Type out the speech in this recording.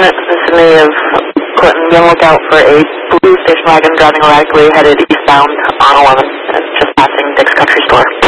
This is me of Clinton. Be on the lookout for a blue station wagon driving erratically headed eastbound on 11. Just passing Dick's Country Store.